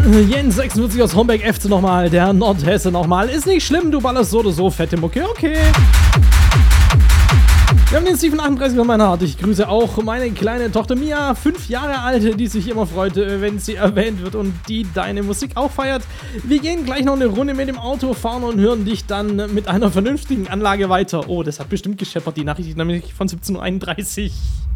Jens 46 aus Homberg FC nochmal, der Nordhesse nochmal. Ist nicht schlimm, du ballerst so oder so, fette Mucke, okay. Wir haben den Steven 38 von meiner Art. Ich grüße auch meine kleine Tochter Mia, 5 Jahre alt, die sich immer freut, wenn sie erwähnt wird und die deine Musik auch feiert. Wir gehen gleich noch eine Runde mit dem Auto fahren und hören dich dann mit einer vernünftigen Anlage weiter. Oh, das hat bestimmt gescheppert, die Nachricht nämlich von 17:31 Uhr.